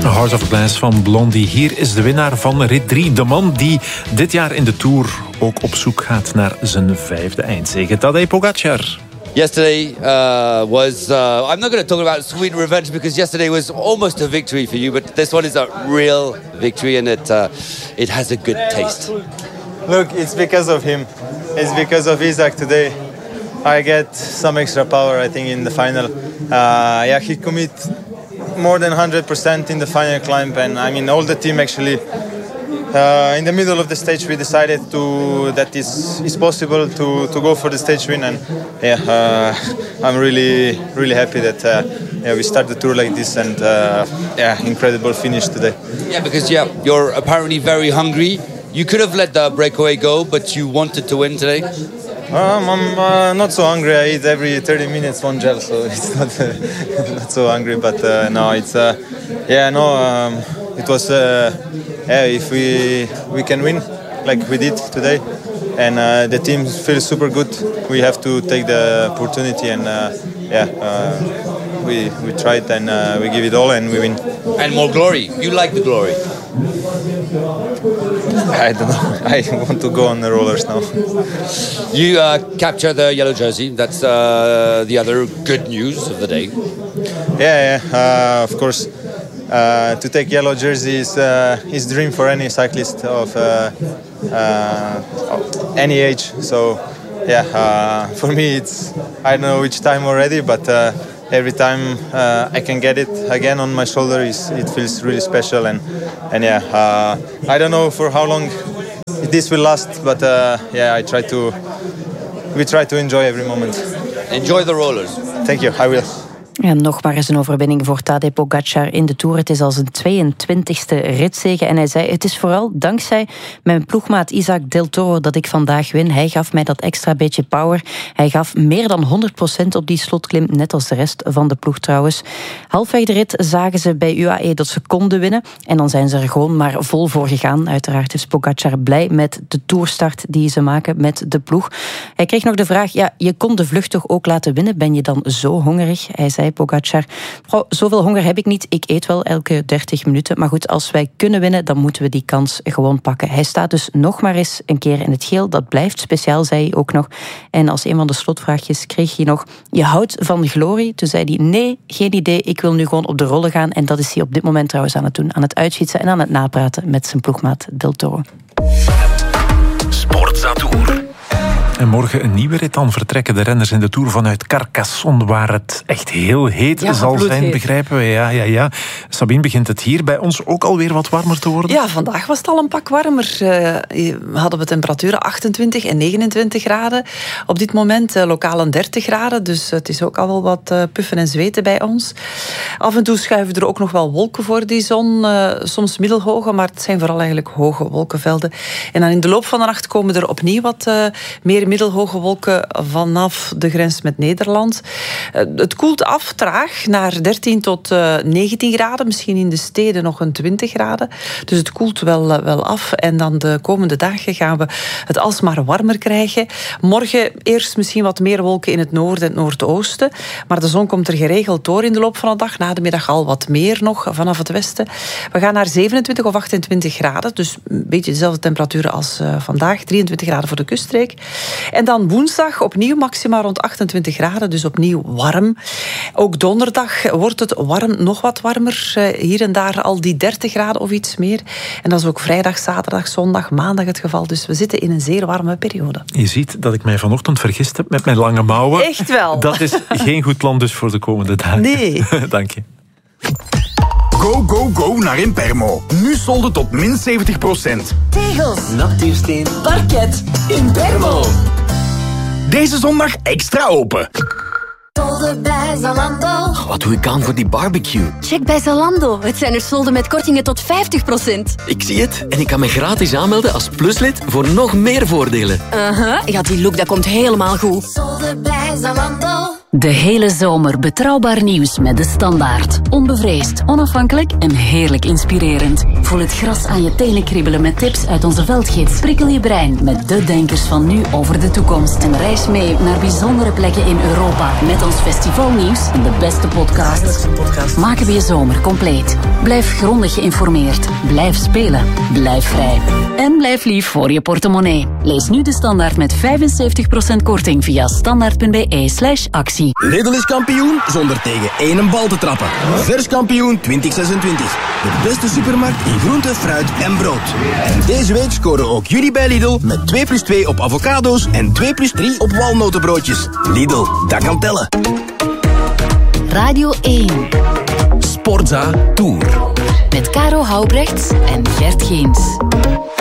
Heart of Glass van Blondie. Hier is de winnaar van rit 3. De man die dit jaar in de Tour ook op zoek gaat naar zijn 5e eindzege. Tadej Pogačar. Yesterday was... I'm not going to talk about sweet revenge because yesterday was almost a victory for you, but this one is a real victory and it has a good taste. Look, it's because of him. It's because of Isaac today. I get some extra power, I think, in the final. He commit more than 100% in the final climb, and I mean all the team actually. In the middle of the stage, we decided that it's possible to go for the stage win, and I'm really happy that we start the tour like this, and incredible finish today. Yeah, because you're apparently very hungry. You could have let the breakaway go, but you wanted to win today. I'm not so hungry. I eat every 30 minutes one gel, so it's not so hungry. But no, it's it was if we can win like we did today, and the team feels super good. We have to take the opportunity, and we tried, and we give it all, and we win. And more glory. You like the glory. I don't know. I want to go on the rollers now. You capture the yellow jersey. That's the other good news of the day. Of course. To take yellow jersey is dream for any cyclist of any age. So for me it's I don't know which time already, but every time I can get it again on my shoulder, it feels really special. And I don't know for how long this will last, but we try to enjoy every moment. Enjoy the rollers. Thank you, I will. En nog maar eens een overwinning voor Tadej Pogačar in de Tour. Het is al zijn 22e ritzege. En hij zei, het is vooral dankzij mijn ploegmaat Isaac Del Toro dat ik vandaag win. Hij gaf mij dat extra beetje power. Hij gaf meer dan 100% op die slotklim, net als de rest van de ploeg trouwens. Halfweg de rit zagen ze bij UAE dat ze konden winnen. En dan zijn ze er gewoon maar vol voor gegaan. Uiteraard is Pogačar blij met de toerstart die ze maken met de ploeg. Hij kreeg nog de vraag, je kon de vlucht toch ook laten winnen? Ben je dan zo hongerig? Hij zei, Pogačar, zoveel honger heb ik niet. Ik eet wel elke 30 minuten. Maar goed, als wij kunnen winnen, dan moeten we die kans gewoon pakken. Hij staat dus nog maar eens een keer in het geel. Dat blijft speciaal, zei hij ook nog. En als een van de slotvraagjes kreeg hij nog, je houdt van glorie? Toen zei hij, nee, geen idee. Ik wil nu gewoon op de rollen gaan. En dat is hij op dit moment trouwens aan het doen. Aan het uitfietsen en aan het napraten met zijn ploegmaat Del Toro. Sportzatur. En morgen een nieuwe rit. Dan vertrekken de renners in de Tour vanuit Carcassonne, waar het echt heel heet zal zijn, begrijpen we. Ja. Sabine, begint het hier bij ons ook alweer wat warmer te worden? Ja, vandaag was het al een pak warmer. Hadden we temperaturen 28 en 29 graden. Op dit moment lokaal 30 graden, dus het is ook al wel wat puffen en zweten bij ons. Af en toe schuiven er ook nog wel wolken voor die zon. Soms middelhoge, maar het zijn vooral eigenlijk hoge wolkenvelden. En dan in de loop van de nacht komen er opnieuw wat meer middelhoge wolken vanaf de grens met Nederland. Het koelt af traag naar 13 tot 19 graden. Misschien in de steden nog een 20 graden. Dus het koelt wel af. En dan de komende dagen gaan we het alsmaar warmer krijgen. Morgen eerst misschien wat meer wolken in het noorden en het noordoosten. Maar de zon komt er geregeld door in de loop van de dag. Na de middag al wat meer nog vanaf het westen. We gaan naar 27 of 28 graden. Dus een beetje dezelfde temperaturen als vandaag. 23 graden voor de kuststreek. En dan woensdag opnieuw maxima rond 28 graden, dus opnieuw warm. Ook donderdag wordt het warm, nog wat warmer. Hier en daar al die 30 graden of iets meer. En dat is ook vrijdag, zaterdag, zondag, maandag het geval. Dus we zitten in een zeer warme periode. Je ziet dat ik mij vanochtend vergist heb met mijn lange mouwen. Echt wel. Dat is geen goed plan dus voor de komende dagen. Nee. Dank je. Go, go, go naar Impermo. Nu solden tot min 70%. Tegels, natuursteen, parket, Impermo. Deze zondag extra open. Solden bij Zalando. Wat doe ik aan voor die barbecue? Check bij Zalando. Het zijn er solden met kortingen tot 50%. Ik zie het en ik kan me gratis aanmelden als pluslid voor nog meer voordelen. Ja, die look dat komt helemaal goed. Solden bij Zalando. De hele zomer betrouwbaar nieuws met De Standaard. Onbevreesd, onafhankelijk en heerlijk inspirerend. Voel het gras aan je tenen kriebelen met tips uit onze veldgids. Prikkel je brein met de denkers van nu over de toekomst. En reis mee naar bijzondere plekken in Europa. Met ons festivalnieuws en de beste podcasts. Maken we je zomer compleet. Blijf grondig geïnformeerd. Blijf spelen. Blijf vrij. En blijf lief voor je portemonnee. Lees nu De Standaard met 75% korting via standaard.be/actie. Lidl is kampioen zonder tegen één bal te trappen. Vers kampioen 2026. De beste supermarkt in groente, fruit en brood. En deze week scoren ook jullie bij Lidl met 2+2 op avocado's en 2+3 op walnotenbroodjes. Lidl, dat kan tellen. Radio 1. Sportza Tour. Met Caro Houbrechts en Gert Geens.